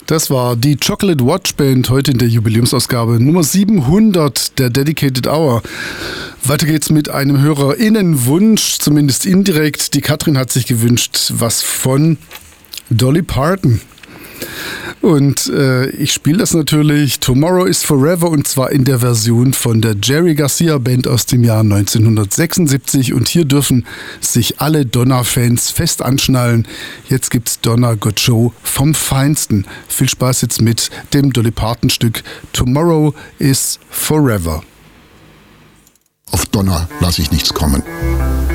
Das war die Chocolate Watch Band, heute in der Jubiläumsausgabe Nummer 700 der Dedicated Hour. Weiter geht's mit einem HörerInnenwunsch, zumindest indirekt. Die Katrin hat sich gewünscht, was von Dolly Parton. Und ich spiele das natürlich. Tomorrow is Forever, und zwar in der Version von der Jerry Garcia Band aus dem Jahr 1976. Und hier dürfen sich alle Donna-Fans fest anschnallen. Jetzt gibt's Donna Got Show vom Feinsten. Viel Spaß jetzt mit dem Dolly Parton Stück Tomorrow is Forever. Auf Donna lasse ich nichts kommen.